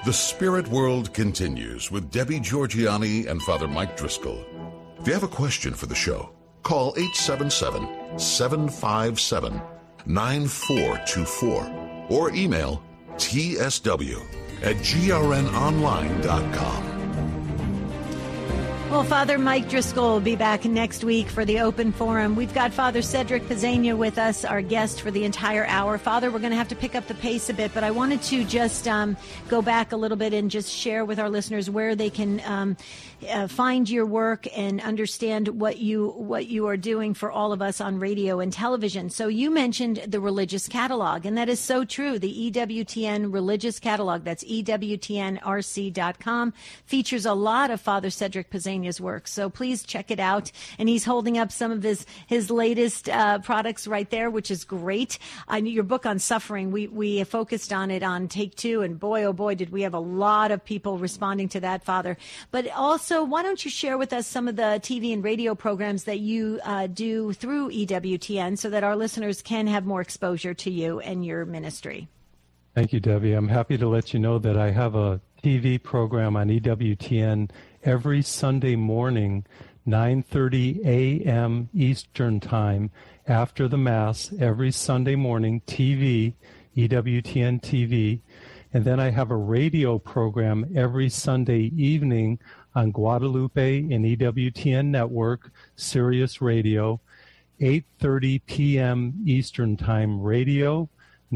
The Spirit World continues with Debbie Georgianni and Father Mike Driscoll. If you have a question for the show, call 877-757-9424 or email tsw@grnonline.com. Well, Father Mike Driscoll will be back next week for the Open Forum. We've got Father Cedric Pizzania with us, our guest for the entire hour. Father, we're going to have to pick up the pace a bit, but I wanted to just go back a little bit and just share with our listeners where they can find your work and understand what you are doing for all of us on radio and television. So you mentioned the religious catalog, and that is so true. The EWTN religious catalog, that's EWTNRC.com, features a lot of Father Cedric Pizzania's work. So please check it out. And he's holding up some of his latest products right there, which is great. I knew your book on suffering, we focused on it on Take Two, and boy, oh boy, did we have a lot of people responding to that, Father. But also, why don't you share with us some of the TV and radio programs that you do through EWTN so that our listeners can have more exposure to you and your ministry? Thank you, Debbie. I'm happy to let you know that I have a TV program on EWTN every Sunday morning, 9:30 a.m. Eastern Time, after the Mass, every Sunday morning, TV, EWTN TV. And then I have a radio program every Sunday evening on Guadalupe and EWTN Network, Sirius Radio, 8:30 p.m. Eastern Time radio,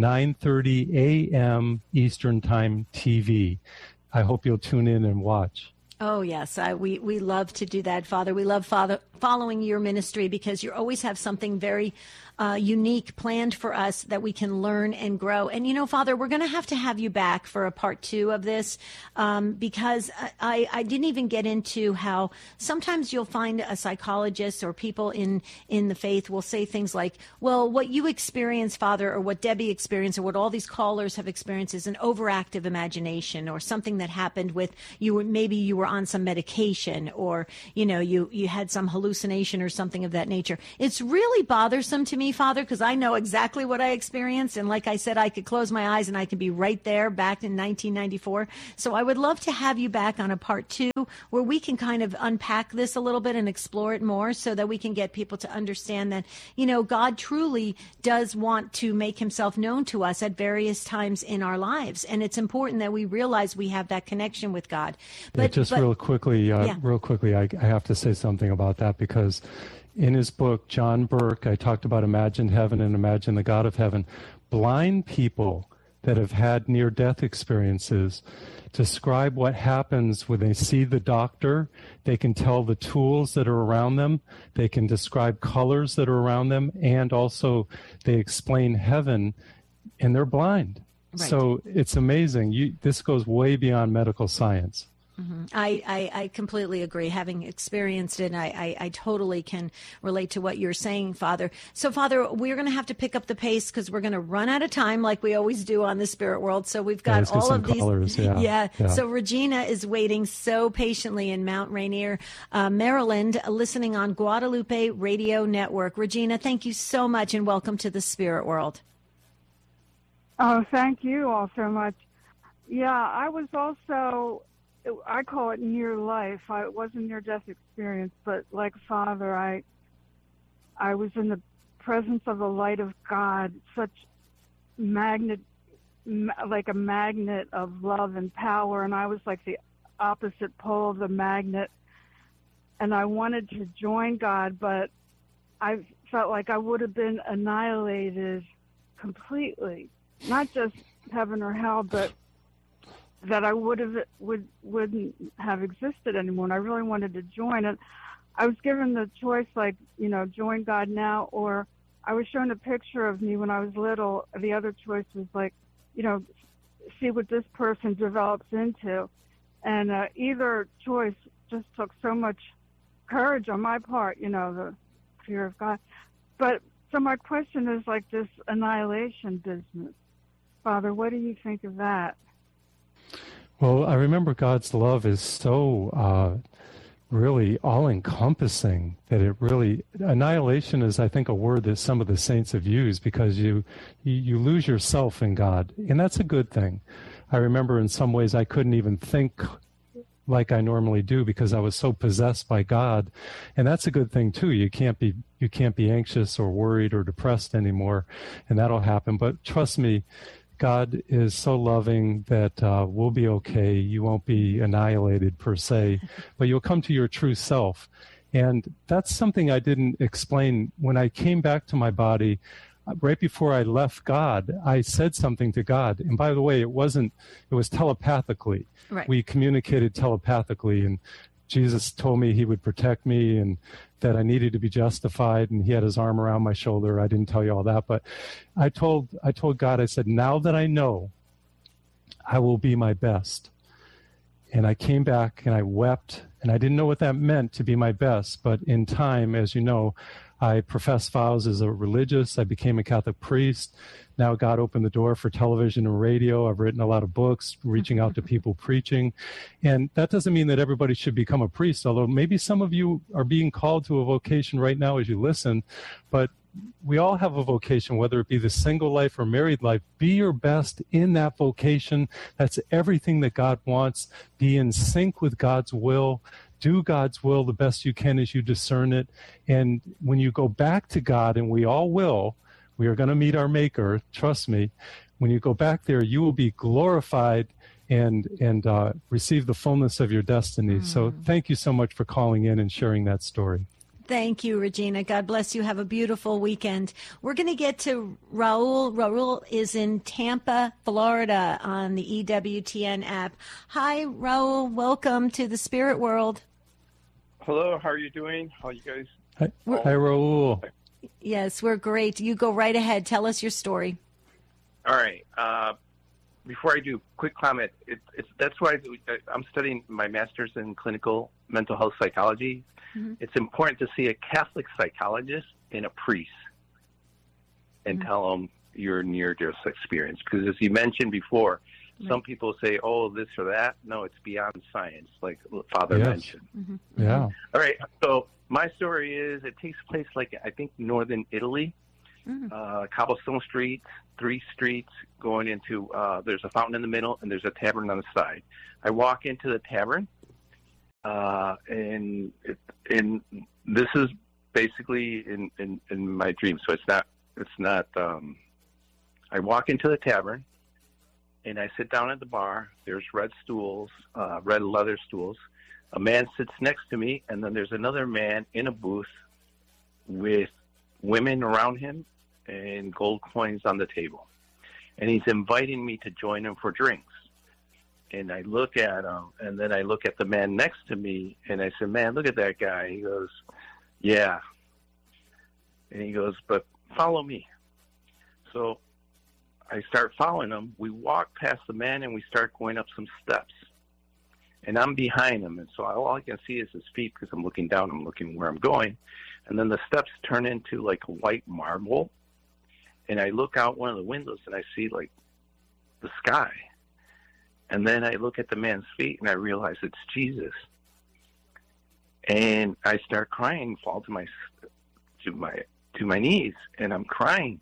9:30 a.m. Eastern Time TV. I hope you'll tune in and watch. Oh, yes. We love to do that, Father. We love following your ministry because you always have something very unique planned for us that we can learn and grow. And, you know, Father, we're going to have you back for a part 2 of this because I didn't even get into how sometimes you'll find a psychologist or people in the faith will say things like, well, what you experience, Father, or what Debbie experienced, or what all these callers have experienced is an overactive imagination or something that happened with you. Maybe you were on some medication or, you know, you had some hallucination or something of that nature. It's really bothersome to me, Father, because I know exactly what I experienced. And like I said, I could close my eyes and I could be right there back in 1994. So I would love to have you back on a part 2 where we can kind of unpack this a little bit and explore it more so that we can get people to understand that, you know, God truly does want to make himself known to us at various times in our lives. And it's important that we realize we have that connection with God. But real quickly, I have to say something about that because in his book, John Burke, I talked about Imagine Heaven and Imagine the God of Heaven. Blind people that have had near-death experiences describe what happens when they see the doctor. They can tell the tools that are around them. They can describe colors that are around them. And also they explain heaven, and they're blind. Right. So it's amazing. This goes way beyond medical science. Mm-hmm. I completely agree. Having experienced it, I totally can relate to what you're saying, Father. So, Father, we're going to have to pick up the pace because we're going to run out of time like we always do on the Spirit World. So we've got all of these. Callers, yeah. So Regina is waiting so patiently in Mount Rainier, Maryland, listening on Guadalupe Radio Network. Regina, thank you so much and welcome to the Spirit World. Oh, thank you all so much. Yeah, I was also... I call it near life. It wasn't near-death experience, but like Father, I was in the presence of the light of God, such like a magnet of love and power, and I was like the opposite pole of the magnet, and I wanted to join God, but I felt like I would have been annihilated completely, not just heaven or hell, but that I wouldn't have existed anymore. And I really wanted to join. And I was given the choice, like, you know, join God now, or I was shown a picture of me when I was little. The other choice was like, you know, see what this person develops into. And either choice just took so much courage on my part, you know, the fear of God. But so my question is like this annihilation business. Father, what do you think of that? Well, I remember God's love is so really all-encompassing that it really, annihilation is, I think, a word that some of the saints have used because you lose yourself in God, and that's a good thing. I remember in some ways I couldn't even think like I normally do because I was so possessed by God. And that's a good thing too. You can't be anxious or worried or depressed anymore, and that'll happen. But trust me, God is so loving that we'll be okay. You won't be annihilated per se, but you'll come to your true self. And that's something I didn't explain. When I came back to my body, right before I left God, I said something to God. And by the way, it was telepathically. Right. We communicated telepathically, and Jesus told me he would protect me and that I needed to be justified, and he had his arm around my shoulder. I didn't tell you all that, but I told God, I said, now that I know, I will be my best. And I came back and I wept, and I didn't know what that meant to be my best, but in time, as you know, I professed vows as a religious. I became a Catholic priest. Now God opened the door for television and radio. I've written a lot of books, reaching out to people, preaching. And that doesn't mean that everybody should become a priest, although maybe some of you are being called to a vocation right now as you listen. But we all have a vocation, whether it be the single life or married life. Be your best in that vocation. That's everything that God wants. Be in sync with God's will. Do God's will the best you can as you discern it. And when you go back to God, and we all will, we are going to meet our Maker, trust me. When you go back there, you will be glorified and receive the fullness of your destiny. So thank you so much for calling in and sharing that story. Thank you, Regina. God bless you. Have a beautiful weekend. We're going to get to Raul. Raul is in Tampa, Florida on the EWTN app. Hi, Raul. Welcome to the spirit world. Hello. How are you doing? How are you guys? Hi, Raul. Yes, we're great. You go right ahead. Tell us your story. All right. Before I do, quick comment. That's why I'm studying my master's in clinical mental health psychology. Mm-hmm. It's important to see a Catholic psychologist and a priest and tell them your near-death experience. Because as you mentioned before, some people say, oh, this or that. No, it's beyond science, like Father mentioned. Mm-hmm. Yeah. All right. So my story is it takes place, I think, northern Italy. Cobblestone streets, 3 streets going into, there's a fountain in the middle and there's a tavern on the side. I walk into the tavern, and this is basically in my dream. So it's not, I walk into the tavern and I sit down at the bar. There's red stools, red leather stools. A man sits next to me, and then there's another man in a booth with women around him and gold coins on the table. And he's inviting me to join him for drinks. And I look at him, and then I look at the man next to me, and I said, man, look at that guy. He goes, yeah. And he goes, but follow me. So I start following him. We walk past the man, and we start going up some steps. And I'm behind him, and so all I can see is his feet because I'm looking down. I'm looking where I'm going. And then the steps turn into like white marble. And I look out one of the windows, and I see like the sky. And then I look at the man's feet, and I realize it's Jesus. And I start crying, fall to my knees, and I'm crying.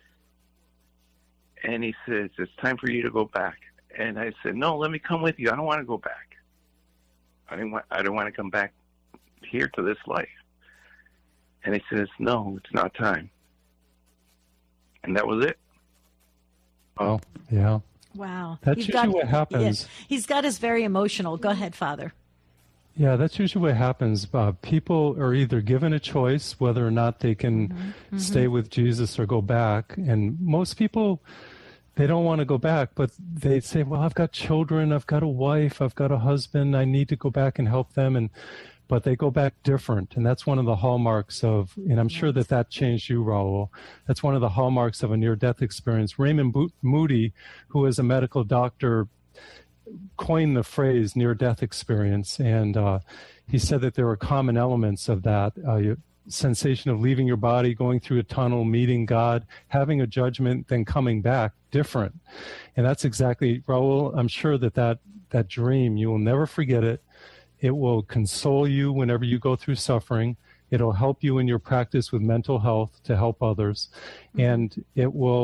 And he says, it's time for you to go back. And I said, no, let me come with you. I don't want to go back. I don't want to come back here to this life. And he says, no, it's not time. And that was it. Oh, yeah. Wow. That's usually what happens. Yeah, he's got us very emotional. Go ahead, Father. Yeah, that's usually what happens. People are either given a choice whether or not they can stay with Jesus or go back. And most people, they don't want to go back, but they say, well, I've got children, I've got a wife, I've got a husband, I need to go back and help them. But they go back different. And that's one of the hallmarks of, and I'm sure that changed you, Raul. That's one of the hallmarks of a near-death experience. Raymond Moody, who is a medical doctor, coined the phrase near-death experience. And he said that there were common elements of that. Sensation of leaving your body, going through a tunnel, meeting God, having a judgment, then coming back, different. And that's exactly, Raul, I'm sure that dream, you will never forget it. It will console you whenever you go through suffering. It'll help you in your practice with mental health to help others. And it will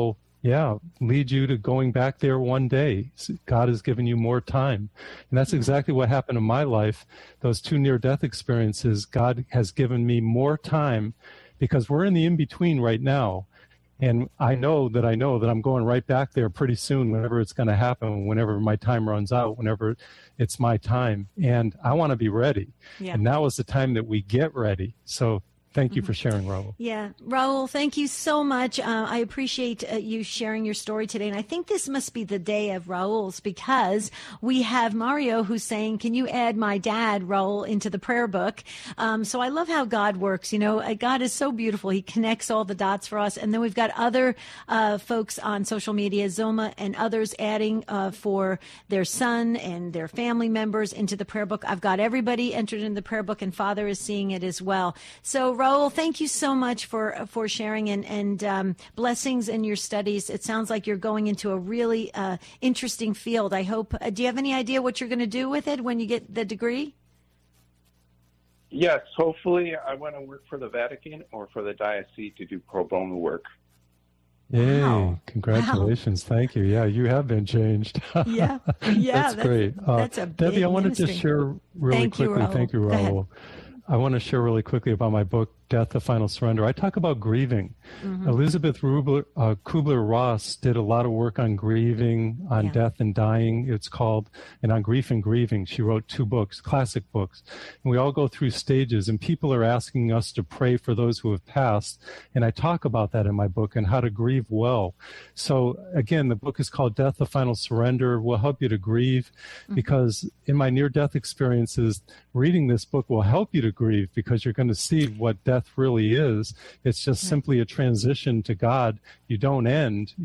yeah, lead you to going back there one day. God has given you more time. And that's exactly what happened in my life. Those 2 near-death experiences, God has given me more time because we're in the in-between right now. And I know that I'm going right back there pretty soon, whenever it's going to happen, whenever my time runs out, whenever it's my time. And I want to be ready. Yeah. And now is the time that we get ready. So thank you for sharing, Raul. Yeah. Raul, thank you so much. I appreciate you sharing your story today. And I think this must be the day of Raul's, because we have Mario who's saying, can you add my dad, Raul, into the prayer book? So I love how God works. You know, God is so beautiful. He connects all the dots for us. And then we've got other folks on social media, Zoma and others, adding for their son and their family members into the prayer book. I've got everybody entered in the prayer book, and Father is seeing it as well. So Raul, thank you so much for sharing and blessings in your studies. It sounds like you're going into a really interesting field. I hope. Do you have any idea what you're going to do with it when you get the degree? Yes, hopefully I want to work for the Vatican or for the diocese to do pro bono work. Yay, wow. Congratulations. Wow. Thank you. Yeah, you have been changed. Yeah, that's great. That's a big Debbie, I want to just share really quickly. Thank you, Raul. I want to share really quickly about my book, Death, the Final Surrender. I talk about grieving. Mm-hmm. Elizabeth Kubler-Ross did a lot of work on grieving, on death and dying, it's called, and on grief and grieving. She wrote 2 books, classic books. And we all go through stages, and people are asking us to pray for those who have passed. And I talk about that in my book and how to grieve well. So again, the book is called Death, the Final Surrender. Will help you to grieve, because in my near-death experiences, reading this book will help you to grieve, because you're going to see what death really is. It's just simply a transition to God. You don't end.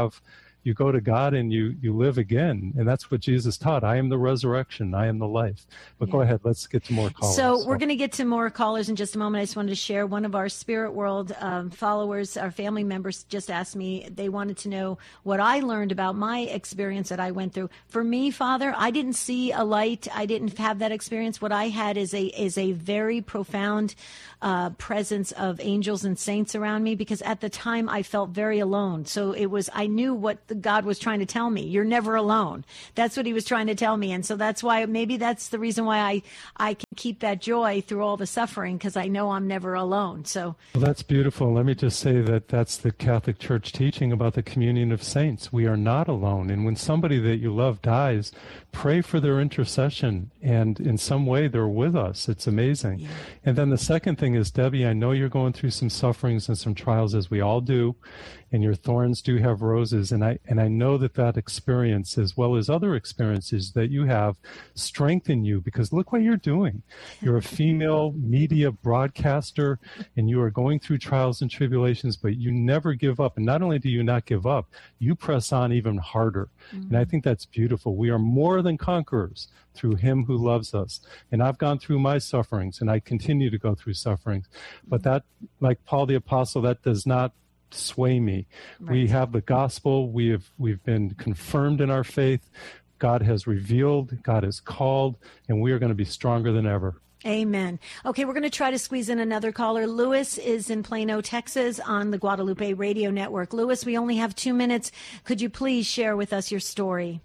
You go to God and you live again. And that's what Jesus taught. I am the resurrection. I am the life. But go ahead. Let's get to more callers. So we're going to get to more callers in just a moment. I just wanted to share one of our Spirit World followers, our family members, just asked me, they wanted to know what I learned about my experience that I went through. For me, Father, I didn't see a light. I didn't have that experience. What I had is a very profound presence of angels and saints around me, because at the time I felt very alone. So I knew what God was trying to tell me. You're never alone. That's what he was trying to tell me. And so that's why, maybe that's the reason why I can keep that joy through all the suffering, because I know I'm never alone. So well, that's beautiful. Let me just say that that's the Catholic Church teaching about the communion of saints. We are not alone. And when somebody that you love dies, pray for their intercession. And in some way, they're with us. It's amazing. Yeah. And then the second thing is, Debbie, I know you're going through some sufferings and some trials, as we all do. And your thorns do have roses. And I know that experience, as well as other experiences that you have, strengthen you, because look what you're doing. You're a female media broadcaster, and you are going through trials and tribulations, but you never give up. And not only do you not give up, you press on even harder. Mm-hmm. And I think that's beautiful. We are more than conquerors through him who loves us. And I've gone through my sufferings, and I continue to go through sufferings. But that, like Paul the Apostle, that does not sway me. Right. We have the gospel. We've been confirmed in our faith. God has revealed, God has called, and we are going to be stronger than ever. Amen. Okay, we're going to try to squeeze in another caller. Lewis is in Plano, Texas, on the Guadalupe Radio Network. Lewis, we only have 2 minutes. Could you please share with us your story?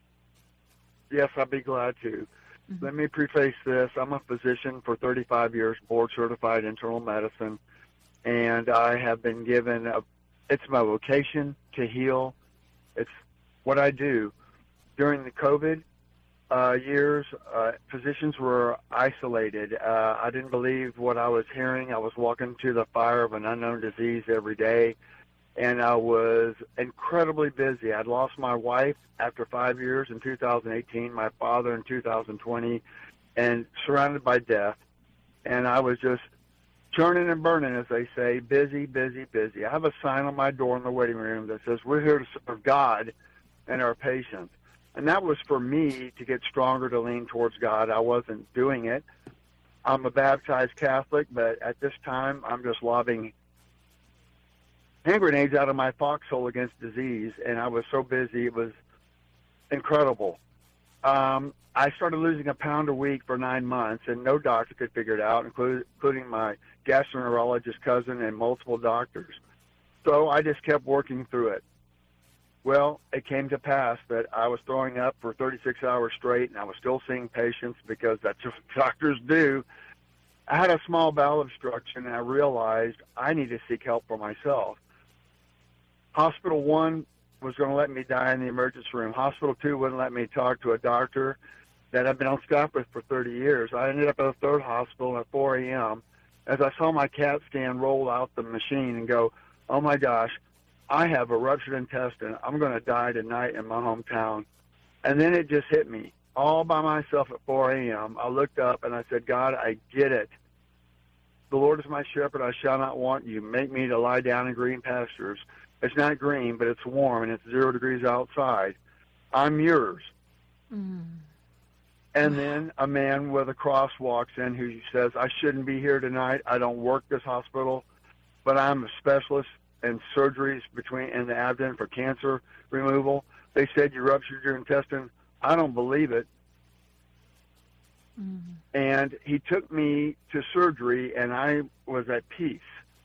Yes, I'd be glad to. Mm-hmm. Let me preface this. I'm a physician for 35 years, board-certified internal medicine. And I have been given, it's my vocation to heal. It's what I do. During the COVID years, physicians were isolated. I didn't believe what I was hearing. I was walking to the fire of an unknown disease every day, and I was incredibly busy. I'd lost my wife after 5 years in 2018, my father in 2020, and surrounded by death. And I was just churning and burning, as they say, busy, busy, busy. I have a sign on my door in the waiting room that says, "We're here to serve God and our patients." And that was for me to get stronger, to lean towards God. I wasn't doing it. I'm a baptized Catholic, but at this time, I'm just lobbing hand grenades out of my foxhole against disease, and I was so busy, it was incredible. I started losing 1 pound a week for 9 months, and no doctor could figure it out, including my gastroenterologist cousin and multiple doctors. So I just kept working through it. Well, it came to pass that I was throwing up for 36 hours straight, and I was still seeing patients because that's what doctors do. I had a small bowel obstruction, and I realized I need to seek help for myself. Hospital 1 was going to let me die in the emergency room. Hospital 2 wouldn't let me talk to a doctor that I've been on staff with for 30 years. I ended up at a third hospital at 4 a.m. as I saw my CAT scan roll out the machine and go, oh, my gosh, I have a ruptured intestine. I'm going to die tonight in my hometown. And then it just hit me. All by myself at 4 a.m., I looked up and I said, God, I get it. The Lord is my shepherd, I shall not want. You make me to lie down in green pastures. It's not green, but it's warm, and it's 0 degrees outside. I'm yours. And then a man with a cross walks in who says, I shouldn't be here tonight. I don't work this hospital, but I'm a specialist in surgeries in the abdomen for cancer removal. They said you ruptured your intestine. I don't believe it. And he took me to surgery, and I was at peace.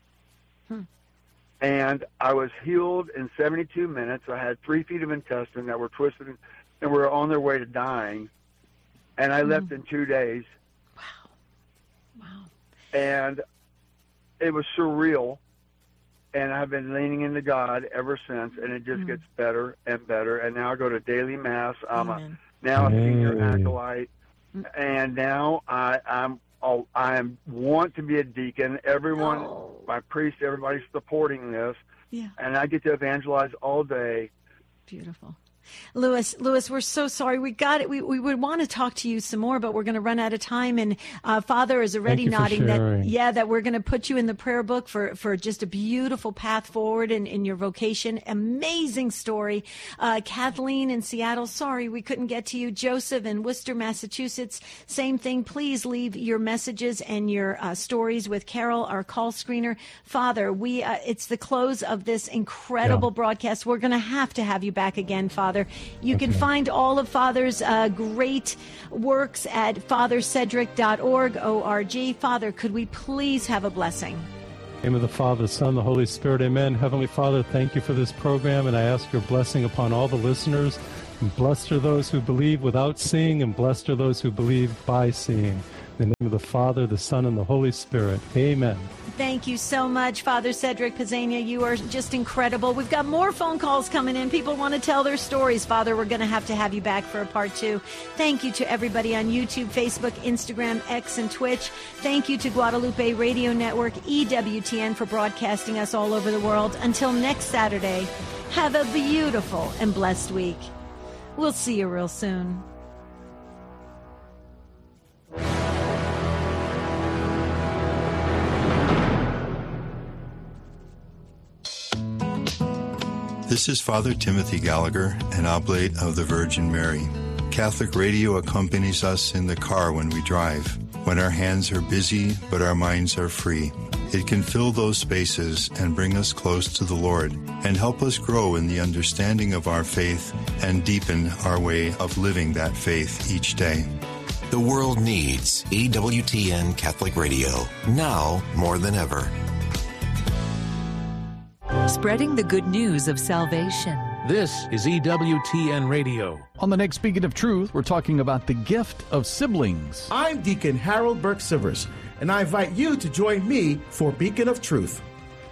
And I was healed in 72 minutes. I had 3 feet of intestine that were twisted and were on their way to dying. And I left in 2 days. Wow. And it was surreal. And I've been leaning into God ever since, and it just gets better and better. And now I go to daily mass. I'm now a senior acolyte, and now I want to be a deacon. Everyone, my priest, everybody's supporting this, and I get to evangelize all day. Beautiful. Louis, we're so sorry. We got it. We would want to talk to you some more, but we're going to run out of time. And Father is already nodding that we're going to put you in the prayer book for just a beautiful path forward in your vocation. Amazing story. Kathleen in Seattle, sorry we couldn't get to you. Joseph in Worcester, Massachusetts, same thing. Please leave your messages and your stories with Carol, our call screener. Father, it's the close of this incredible broadcast. We're going to have you back again, Father. You can find all of Father's great works at fathercedric.org. Father, could we please have a blessing? In the name of the Father, the Son, the Holy Spirit, amen. Heavenly Father, thank you for this program, and I ask your blessing upon all the listeners. And blessed are those who believe without seeing, and blessed are those who believe by seeing. In the name of the Father, the Son, and the Holy Spirit, amen. Thank you so much, Father Cedric Pizzania. You are just incredible. We've got more phone calls coming in. People want to tell their stories. Father, we're going to have you back for a part 2. Thank you to everybody on YouTube, Facebook, Instagram, X, and Twitch. Thank you to Guadalupe Radio Network, EWTN, for broadcasting us all over the world. Until next Saturday, have a beautiful and blessed week. We'll see you real soon. This is Father Timothy Gallagher, an oblate of the Virgin Mary. Catholic radio accompanies us in the car when we drive, when our hands are busy but our minds are free. It can fill those spaces and bring us close to the Lord and help us grow in the understanding of our faith and deepen our way of living that faith each day. The world needs EWTN Catholic Radio, now more than ever. Spreading the good news of salvation. This is EWTN Radio. On the next Beacon of Truth, we're talking about the gift of siblings. I'm Deacon Harold Burke-Sivers, and I invite you to join me for Beacon of Truth.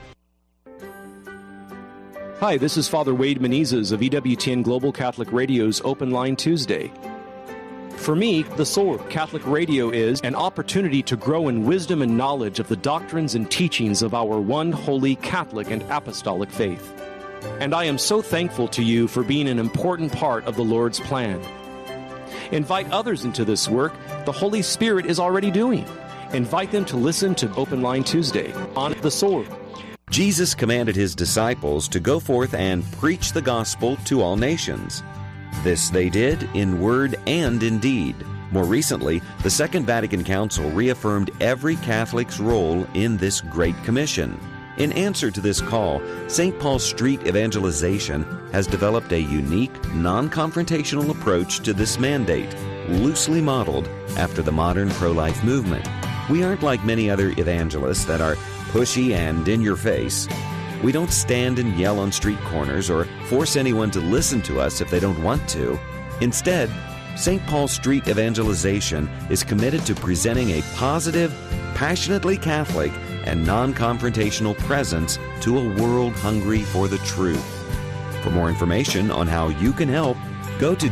Hi, this is Father Wade Menezes of EWTN Global Catholic Radio's Open Line Tuesday. For me, the soul of Catholic Radio is an opportunity to grow in wisdom and knowledge of the doctrines and teachings of our one holy Catholic and apostolic faith. And I am so thankful to you for being an important part of the Lord's plan. Invite others into this work the Holy Spirit is already doing. Invite them to listen to Open Line Tuesday on the Sword. Jesus commanded his disciples to go forth and preach the gospel to all nations. This they did in word and in deed. More recently, the Second Vatican Council reaffirmed every Catholic's role in this Great Commission. In answer to this call, St. Paul Street Evangelization has developed a unique, non-confrontational approach to this mandate, loosely modeled after the modern pro-life movement. We aren't like many other evangelists that are pushy and in your face. We don't stand and yell on street corners or force anyone to listen to us if they don't want to. Instead, St. Paul Street Evangelization is committed to presenting a positive, passionately Catholic, and non-confrontational presence to a world hungry for the truth. For more information on how you can help, go to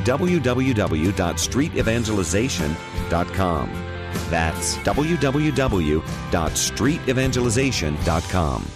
www.streetevangelization.com. That's www.streetevangelization.com.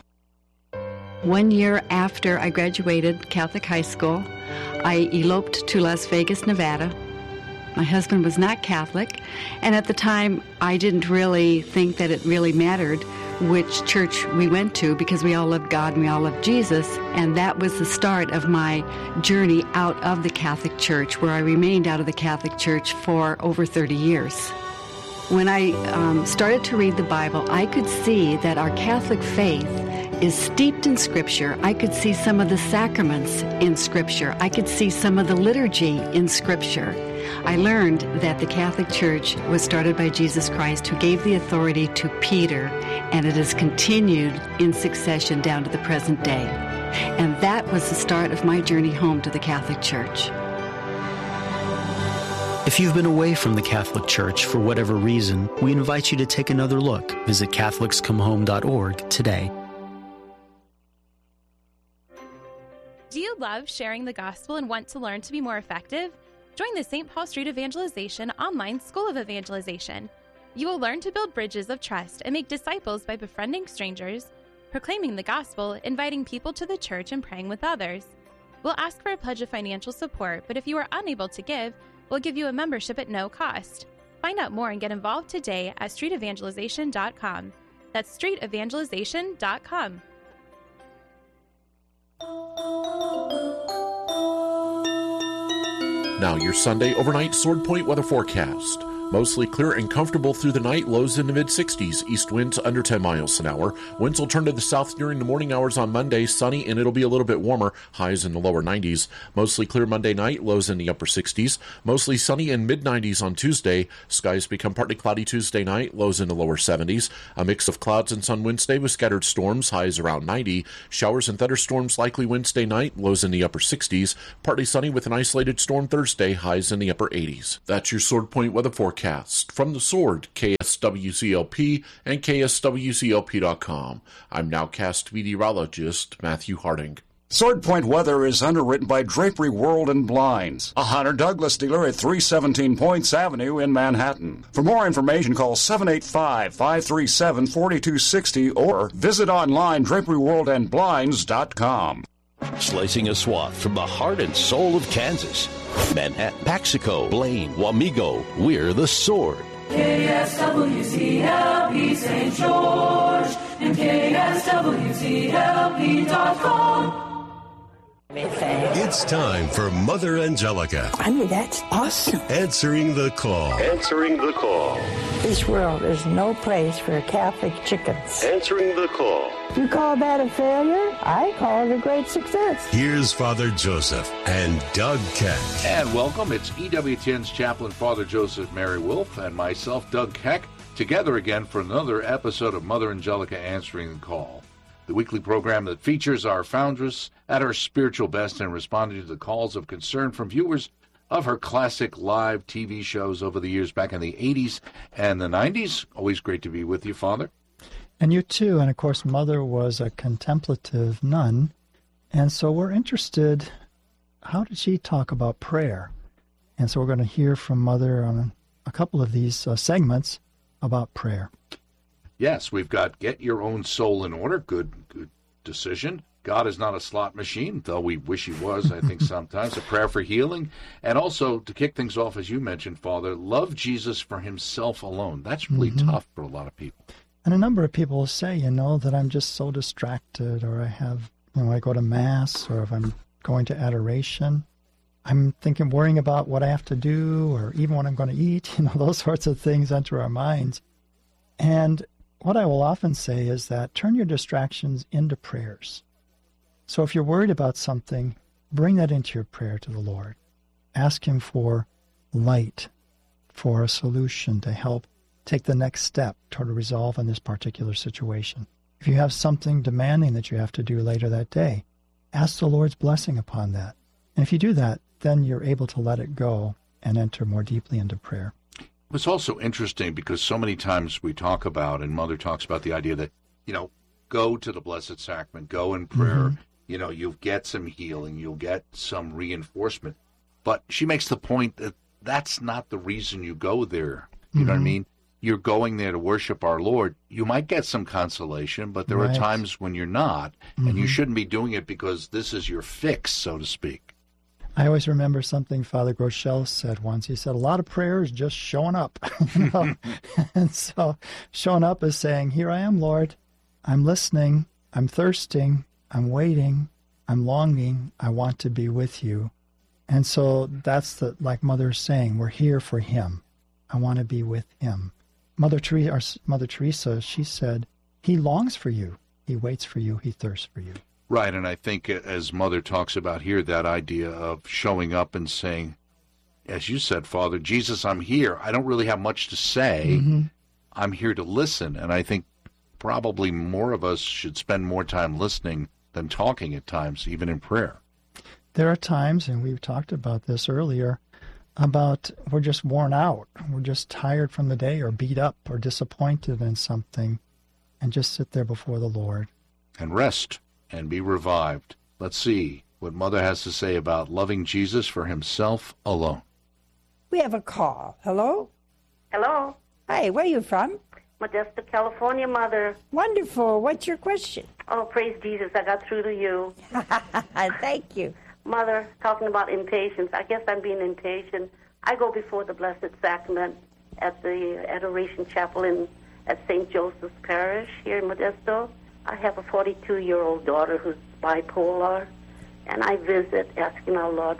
1 year after I graduated Catholic high school, I eloped to Las Vegas, Nevada. My husband was not Catholic, and at the time I didn't really think that it really mattered which church we went to, because we all loved God and we all loved Jesus, and that was the start of my journey out of the Catholic Church, where I remained out of the Catholic Church for over 30 years. When I started to read the Bible, I could see that our Catholic faith is steeped in Scripture. I could see some of the sacraments in Scripture. I could see some of the liturgy in Scripture. I learned that the Catholic Church was started by Jesus Christ, who gave the authority to Peter, and it has continued in succession down to the present day. And that was the start of my journey home to the Catholic Church. If you've been away from the Catholic Church for whatever reason, we invite you to take another look. Visit CatholicsComeHome.org today. Do you love sharing the gospel and want to learn to be more effective? Join the St. Paul Street Evangelization online School of Evangelization. You will learn to build bridges of trust and make disciples by befriending strangers, proclaiming the gospel, inviting people to the church, and praying with others. We'll ask for a pledge of financial support, but if you are unable to give, we'll give you a membership at no cost. Find out more and get involved today at streetevangelization.com. That's streetevangelization.com. Now your Sunday overnight Sword Point weather forecast. Mostly clear and comfortable through the night, lows in the mid-60s, east winds under 10 miles an hour. Winds will turn to the south during the morning hours on Monday, sunny, and it'll be a little bit warmer, highs in the lower 90s. Mostly clear Monday night, lows in the upper 60s. Mostly sunny and mid-90s on Tuesday. Skies become partly cloudy Tuesday night, lows in the lower 70s. A mix of clouds and sun Wednesday with scattered storms, highs around 90. Showers and thunderstorms likely Wednesday night, lows in the upper 60s. Partly sunny with an isolated storm Thursday, highs in the upper 80s. That's your Sword Point weather forecast. From the Sword, KSWCLP and KSWCLP.com. I'm nowcast meteorologist Matthew Harding. Sword Point weather is underwritten by Drapery World and Blinds, a Hunter Douglas dealer at 317 Points Avenue in Manhattan. For more information, call 785-537-4260 or visit online draperyworldandblinds.com. Slicing a swath from the heart and soul of Kansas. Manhattan, Paxico, Blaine, Wamego, we're the Sword. KSWCLP St. George and KSWCLP.com. It's time for Mother Angelica. I mean, that's awesome. Answering the call. Answering the call. This world is no place for Catholic chickens. Answering the call. You call that a failure? I call it a great success. Here's Father Joseph and Doug Keck. And welcome. It's EWTN's chaplain, Father Joseph Mary Wolf, and myself, Doug Keck, together again for another episode of Mother Angelica Answering the Call, the weekly program that features our foundress at her spiritual best and responding to the calls of concern from viewers of her classic live TV shows over the years back in the 80s and the 90s. Always great to be with you, Father. And you too. And of course, Mother was a contemplative nun. And so we're interested, how did she talk about prayer? And so we're going to hear from Mother on a couple of these segments about prayer. Yes, we've got Get Your Own Soul in Order. Good decision. God is not a slot machine, though we wish he was, I think, sometimes. A prayer for healing. And also, to kick things off, as you mentioned, Father, love Jesus for himself alone. That's really tough for a lot of people. And a number of people say, that I'm just so distracted, or I have, I go to Mass, or if I'm going to adoration, I'm worrying about what I have to do, or even what I'm going to eat, those sorts of things enter our minds. And what I will often say is that turn your distractions into prayers. So if you're worried about something, bring that into your prayer to the Lord. Ask him for light, for a solution to help take the next step toward a resolve in this particular situation. If you have something demanding that you have to do later that day, ask the Lord's blessing upon that. And if you do that, then you're able to let it go and enter more deeply into prayer. It's also interesting because so many times we talk about, and Mother talks about the idea that, go to the Blessed Sacrament, go in prayer, you'll get some healing, you'll get some reinforcement. But she makes the point that that's not the reason you go there. You know what I mean? You're going there to worship our Lord. You might get some consolation, but there are times when you're not, and you shouldn't be doing it because this is your fix, so to speak. I always remember something Father Groeschel said once. He said, a lot of prayer is just showing up. And so showing up is saying, here I am, Lord. I'm listening. I'm thirsting. I'm waiting. I'm longing. I want to be with you. And so that's like Mother's saying, we're here for him. I want to be with him. Mother Teresa, she said, he longs for you. He waits for you. He thirsts for you. Right, and I think as Mother talks about here, that idea of showing up and saying, as you said, Father, Jesus, I'm here. I don't really have much to say. I'm here to listen. And I think probably more of us should spend more time listening than talking at times, even in prayer. There are times, and we've talked about this earlier, about we're just worn out. We're just tired from the day or beat up or disappointed in something, and just sit there before the Lord. And rest and be revived. Let's see what Mother has to say about loving Jesus for himself alone. We have a call. Hello? Hello. Hi, where are you from? Modesto, California, Mother. Wonderful. What's your question? Oh, praise Jesus. I got through to you. Thank you. Mother, talking about impatience. I guess I'm being impatient. I go before the Blessed Sacrament at the Adoration Chapel at St. Joseph's Parish here in Modesto. I have a 42-year-old daughter who's bipolar, and I visit asking our Lord,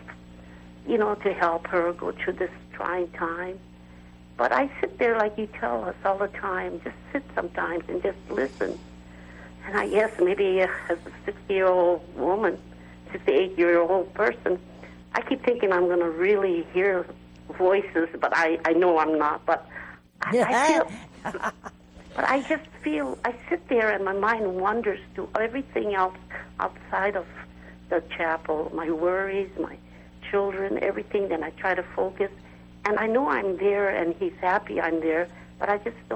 to help her go through this trying time. But I sit there like you tell us all the time, just sit sometimes and just listen. And I guess maybe as a 60-year-old woman, 68-year-old person, I keep thinking I'm going to really hear voices, but I know I'm not. But I just feel, I sit there and my mind wanders to everything else outside of the chapel, my worries, my children, everything. Then I try to focus. And I know I'm there and he's happy I'm there, but I just don't